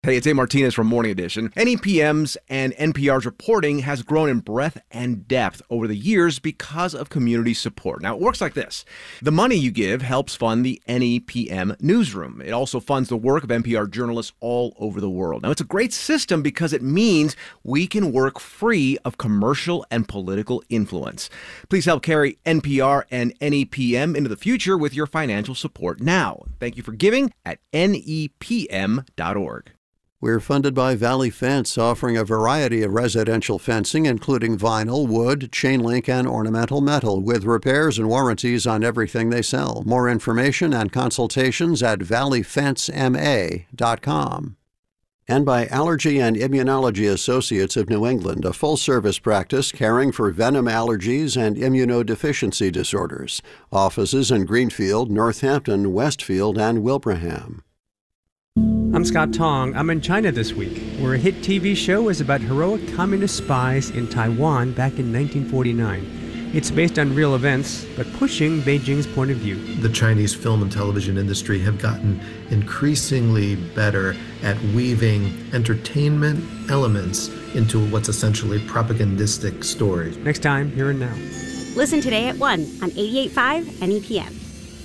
Hey, it's A. Martinez from Morning Edition. NEPM's and NPR's reporting has grown in breadth and depth over the years because of community support. Now, it works like this. The money you give helps fund the NEPM newsroom. It also funds the work of NPR journalists all over the world. Now, it's a great system because it means we can work free of commercial and political influence. Please help carry NPR and NEPM into the future with your financial support now. Thank you for giving at nepm.org. We're funded by Valley Fence, offering a variety of residential fencing, including vinyl, wood, chain link, and ornamental metal, with repairs and warranties on everything they sell. More information and consultations at valleyfencema.com. And by Allergy and Immunology Associates of New England, a full-service practice caring for venom allergies and immunodeficiency disorders. Offices in Greenfield, Northampton, Westfield, and Wilbraham. I'm Scott Tong. I'm in China this week, where a hit TV show is about heroic communist spies in Taiwan back in 1949. It's based on real events, but pushing Beijing's point of view. The Chinese film and television industry have gotten increasingly better at weaving entertainment elements into what's essentially propagandistic stories. Next time, Here and Now. Listen today at 1 on 88.5 NEPM.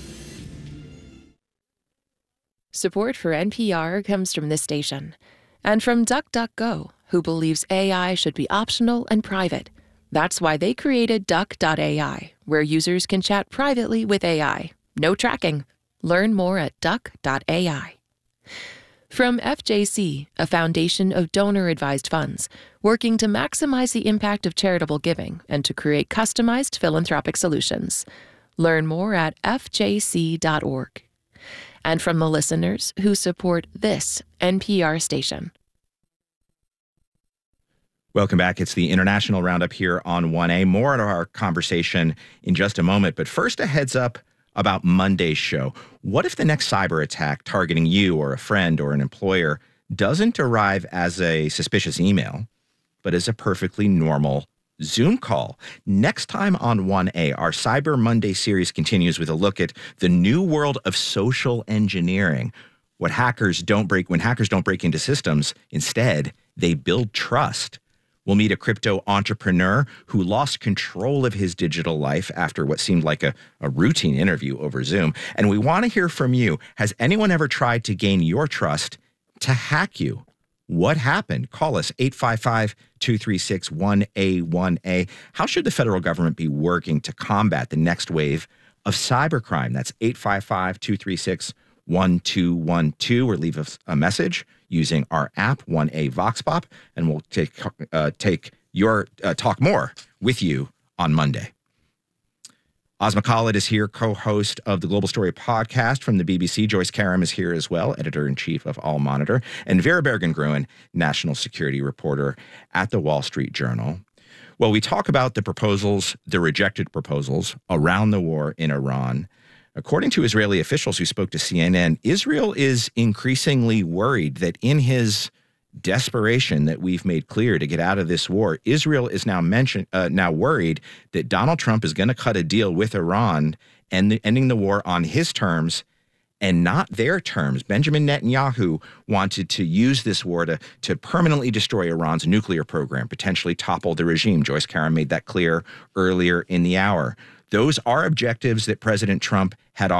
Support for NPR comes from this station and from DuckDuckGo, who believes AI should be optional and private. That's why they created Duck.ai, where users can chat privately with AI. No tracking. Learn more at Duck.ai. From FJC, a foundation of donor-advised funds, working to maximize the impact of charitable giving and to create customized philanthropic solutions. Learn more at fjc.org. And from the listeners who support this NPR station. Welcome back. It's the International Roundup here on 1A. More of our conversation in just a moment. But first, a heads up about Monday's show. What if the next cyber attack targeting you or a friend or an employer doesn't arrive as a suspicious email, but as a perfectly normal Zoom call? Next time on 1A, our Cyber Monday series continues with a look at the new world of social engineering. When hackers don't break into systems, instead, they build trust. We'll meet a crypto entrepreneur who lost control of his digital life after what seemed like a routine interview over Zoom. And we want to hear from you. Has anyone ever tried to gain your trust to hack you? What happened? Call us 855-236-1A1A. How should the federal government be working to combat the next wave of cybercrime? That's 855-236-1212, or leave us a message using our app, 1A Vox Pop, and we'll take your talk more with you on Monday. Asma Khalid is here, co-host of the Global Story podcast from the BBC. Joyce Karam is here as well, editor-in-chief of All Monitor. And Vera Bergen-Gruen, national security reporter at the Wall Street Journal. Well, we talk about the proposals, the rejected proposals around the war in Iran. According to Israeli officials who spoke to CNN, Israel is increasingly worried that in his desperation that we've made clear to get out of this war, Israel is now worried that Donald Trump is going to cut a deal with Iran and ending the war on his terms and not their terms. Benjamin Netanyahu wanted to use this war to permanently destroy Iran's nuclear program, potentially topple the regime. Joyce Karam made that clear earlier in the hour. Those are objectives that President Trump had